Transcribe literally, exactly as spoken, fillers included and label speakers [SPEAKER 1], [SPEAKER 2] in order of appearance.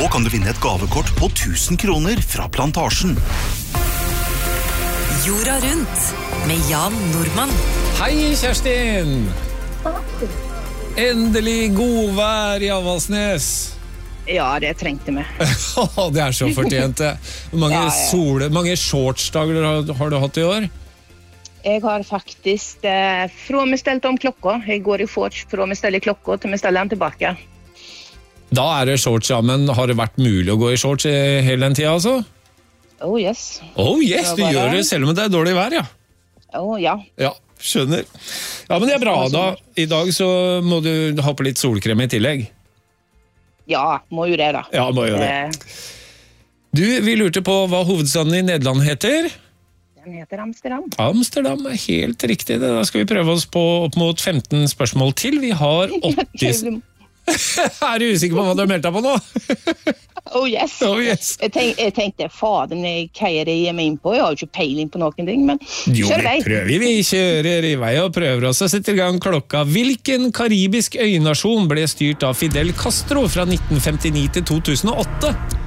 [SPEAKER 1] Nå kan du vinne et gavekort på tusen kroner fra Plantasjen.
[SPEAKER 2] Jorda rundt med Jan Nordmann.
[SPEAKER 3] Hei, Kjerstin! Endelig godvær i Avaldsnes.
[SPEAKER 4] Ja, det trengte vi.
[SPEAKER 3] Det er så fortjent det. Mange,
[SPEAKER 4] Ja, ja.
[SPEAKER 3] sole, mange shortsdager har, har du hatt i år?
[SPEAKER 4] Jeg har faktisk eh, fra vi stelte om klokka. Jeg går i shorts fra vi steller klokka til vi steller den tilbake.
[SPEAKER 3] Da er det shorts, ja, men har det vært mulig å gå i shorts i hele den tida, altså?
[SPEAKER 4] Oh yes.
[SPEAKER 3] Oh yes, du
[SPEAKER 4] Ja, bare-
[SPEAKER 3] gjør det selv om det er dårlig vær, ja.
[SPEAKER 4] Oh ja.
[SPEAKER 3] Ja, skjønner. Ja, men det er bra da. I dag så må du ha på litt solkrem i tillegg.
[SPEAKER 4] Ja, må jo det da.
[SPEAKER 3] Ja, må gjøre det.
[SPEAKER 4] Eh,
[SPEAKER 3] Du, vi lurte på hva hovedstaden i Nederland heter.
[SPEAKER 4] Den heter Amsterdam.
[SPEAKER 3] Amsterdam er helt riktig. Da skal vi prøve oss på opp mot femten spørsmål til. Vi har åtti... Er du usikker på hva du har meldt deg på nå?
[SPEAKER 4] Oh yes.
[SPEAKER 3] Oh yes.
[SPEAKER 4] Jeg, tenk, jeg tenkte, faden, hva er det jeg er med inn på? Jeg har jo ikke peiling på noen ting, men
[SPEAKER 3] Jo,
[SPEAKER 4] kjør
[SPEAKER 3] vi
[SPEAKER 4] vei.
[SPEAKER 3] prøver, vi kjører i vei og prøver oss å sette i gang klokka. Hvilken karibisk øynasjon ble styrt av Fidel Castro fra nitten femtini til to tusen og åtte?